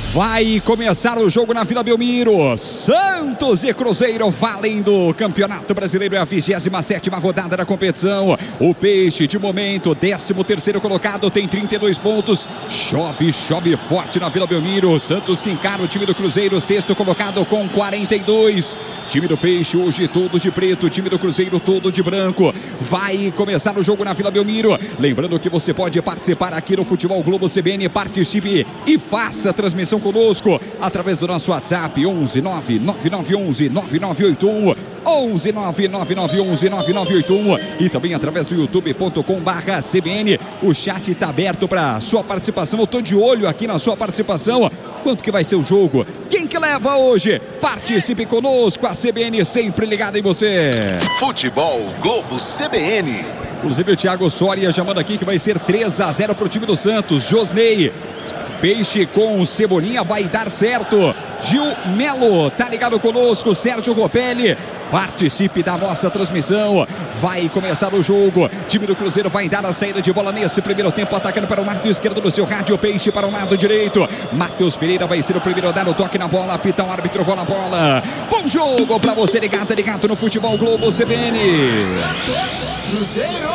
Vai começar o jogo na Vila Belmiro. Santos e Cruzeiro valendo. Campeonato Brasileiro é a 27ª rodada da competição. O Peixe, de momento, 13º colocado, tem 32 pontos. Chove forte na Vila Belmiro. Santos que encara o time do Cruzeiro, 6º colocado com 42. Time do Peixe hoje todo de preto, time do Cruzeiro todo de branco. Vai começar o jogo na Vila Belmiro. Lembrando que você pode participar aqui no Futebol Globo CBN. Participe e faça a transmissão conosco através do nosso WhatsApp 11 99911 9981 11 99911 9981 e também através do youtube.com/CBN. O chat está aberto para sua participação. Eu tô de olho aqui na sua participação. Quanto que vai ser o jogo? Quem que leva hoje? Participe conosco, a CBN sempre ligada em você. Futebol Globo CBN. Inclusive o Thiago Soria já manda aqui que vai ser 3-0 para o time do Santos. Josnei, Peixe com Cebolinha, vai dar certo. Gil Melo tá ligado conosco. Sérgio Ropelli, participe da nossa transmissão. Vai começar o jogo. Time do Cruzeiro vai dar a saída de bola nesse primeiro tempo, atacando para o lado esquerdo do seu rádio. Peixe para o lado direito. Matheus Pereira vai ser o primeiro a dar o toque na bola. Apita o árbitro, rola a bola. Bom jogo para você ligado no Futebol Globo CBN. Santos, Cruzeiro.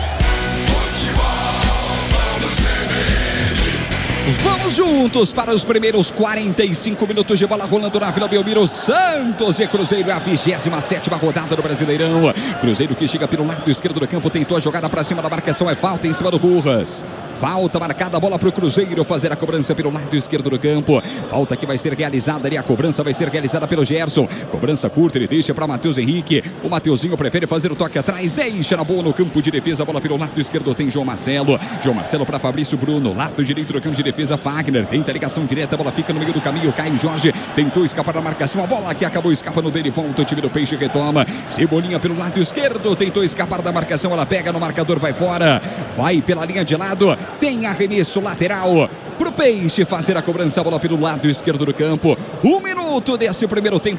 Vamos juntos para os primeiros 45 minutos de bola rolando na Vila Belmiro. Santos e Cruzeiro é a 27ª rodada do Brasileirão. Cruzeiro que chega pelo lado esquerdo do campo, tentou a jogada para cima da marcação, é falta em cima do Burras. Falta marcada, a bola para o Cruzeiro fazer a cobrança pelo lado esquerdo do campo. Falta que vai ser realizada ali, a cobrança vai ser realizada pelo Gerson. Cobrança curta, ele deixa para Matheus Henrique. O Mateuzinho prefere fazer o toque atrás, deixa na boa no campo de defesa. A bola pelo lado esquerdo tem João Marcelo. João Marcelo para Fabrício Bruno, lado direito do campo de defesa. Fagner tenta a ligação direta, a bola fica no meio do caminho. Caio Jorge tentou escapar da marcação, a bola que acabou escapando dele, volta o time do Peixe, retoma. Cebolinha pelo lado esquerdo, tentou escapar da marcação, ela pega no marcador, vai fora, vai pela linha de lado, tem arremesso lateral pro Peixe fazer a cobrança, a bola pelo lado esquerdo do campo. 1 minuto desse primeiro tempo.